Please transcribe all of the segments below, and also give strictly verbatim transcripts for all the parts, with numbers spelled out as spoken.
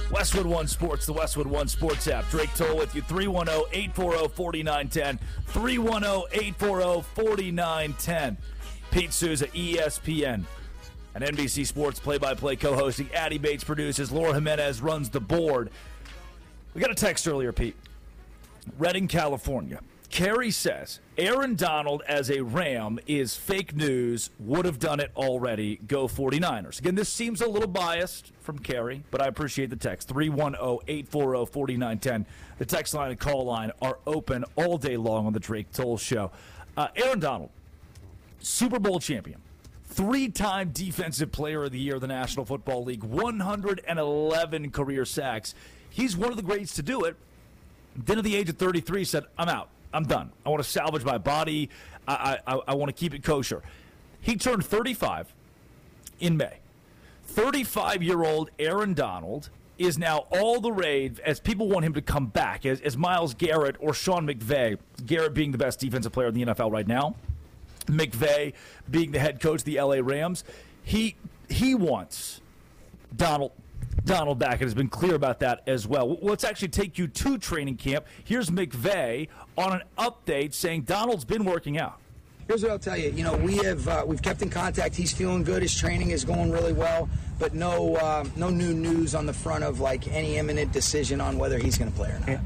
Westwood One Sports, the Westwood One Sports app. Drake Toll with you, three one zero, eight four zero, four nine one zero, three one zero, eight four zero, four nine one zero. Pete Souza, E S P N, and N B C Sports play-by-play co-hosting. Addy Bates produces. Laura Jimenez runs the board. We got a text earlier, Pete. Redding, California. Carrie says, Aaron Donald as a Ram is fake news, would have done it already, go 49ers. Again, this seems a little biased from Carrie, but I appreciate the text. three one zero, eight four zero, four nine one zero. The text line and call line are open all day long on the Drake Toll Show. Uh, Aaron Donald, Super Bowl champion, three-time Defensive Player of the Year of the National Football League, one hundred eleven career sacks. He's one of the greats to do it. Then at the age of thirty-three said, I'm out. I'm done. I want to salvage my body. I, I, I want to keep it kosher. He turned thirty-five in May. thirty-five-year-old Aaron Donald is now all the rage as people want him to come back, as, as Myles Garrett or Sean McVay, Garrett being the best defensive player in the N F L right now, McVay being the head coach of the L A Rams. He, he wants Donald Donald back and has been clear about that as well. Let's actually take you to training camp. Here's McVay on an update saying Donald's been working out. Here's what I'll tell you. You know, we have uh, we've kept in contact. He's feeling good. His training is going really well, but no uh, no new news on the front of like any imminent decision on whether he's going to play or not.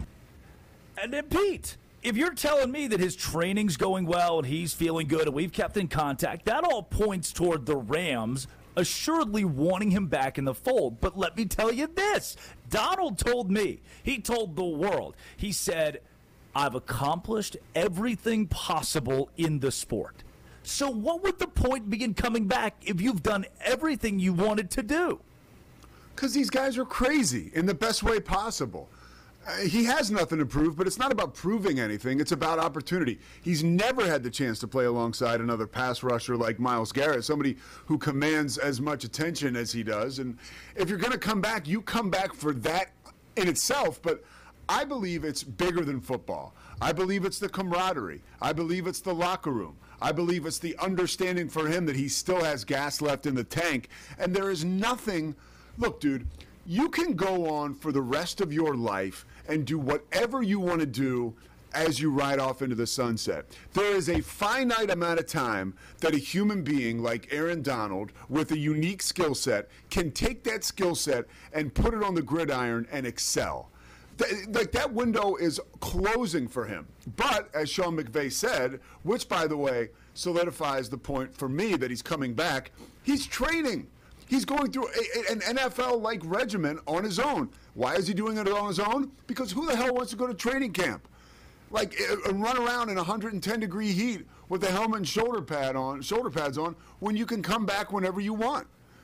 And then Pete, if you're telling me that his training's going well and he's feeling good and we've kept in contact, that all points toward the Rams assuredly wanting him back in the fold. But let me tell you this. Donald told me, he told the world, he said, I've accomplished everything possible in the sport. So what would the point be in coming back if you've done everything you wanted to do? Because these guys are crazy in the best way possible. Uh, he has nothing to prove, but it's not about proving anything. It's about opportunity. He's never had the chance to play alongside another pass rusher like Myles Garrett, somebody who commands as much attention as he does. And if you're going to come back, you come back for that in itself. But I believe it's bigger than football. I believe it's the camaraderie. I believe it's the locker room. I believe it's the understanding for him that he still has gas left in the tank. And there is nothing – look, dude, you can go on for the rest of your life and do whatever you want to do as you ride off into the sunset. There is a finite amount of time that a human being like Aaron Donald with a unique skill set can take that skill set and put it on the gridiron and excel. Like, that window is closing for him. But, as Sean McVay said, which, by the way, solidifies the point for me that he's coming back, he's training. He's going through a, an N F L-like regimen on his own. Why is he doing it on his own? Because who the hell wants to go to training camp? Like, and run around in one hundred ten degree heat with a helmet and shoulder pad on, shoulder pads on, when you can come back whenever you want.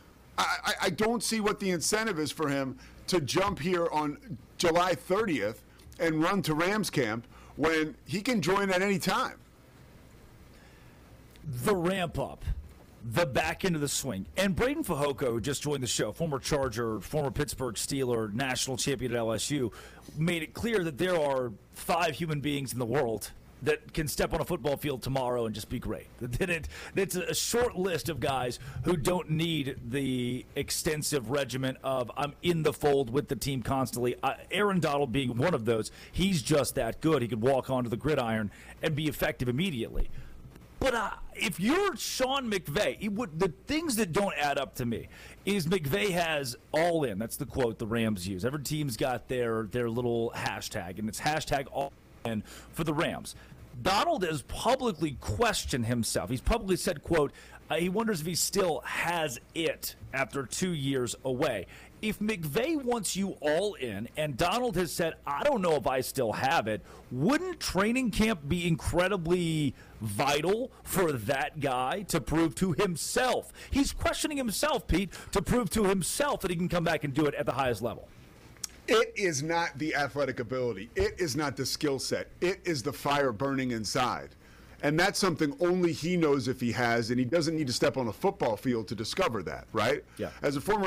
I, I, I don't see what the incentive is for him to jump here on July thirtieth and run to Rams camp when he can join at any time. The ramp up, the back into the swing. And Braden Fajoko, who just joined the show, former Charger, former Pittsburgh Steeler, national champion at L S U, made it clear that there are five human beings in the world that can step on a football field tomorrow and just be great. That it, it's a short list of guys who don't need the extensive regimen of I'm in the fold with the team constantly. Uh, Aaron Donald being one of those, he's just that good. He could walk onto the gridiron and be effective immediately. But uh, if you're Sean McVay, it would, the things that don't add up to me is McVay has all in. That's the quote the Rams use. Every team's got their, their little hashtag, and it's hashtag all in for the Rams. Donald has publicly questioned himself. He's publicly said, quote, uh, he wonders if he still has it after two years away. If McVay wants you all in and Donald has said, I don't know if I still have it, wouldn't training camp be incredibly vital for that guy to prove to himself? He's questioning himself, Pete, to prove to himself that he can come back and do it at the highest level. It is not the athletic ability. It is not the skill set. It is the fire burning inside. And that's something only he knows if he has, and he doesn't need to step on a football field to discover that, right? Yeah. As a former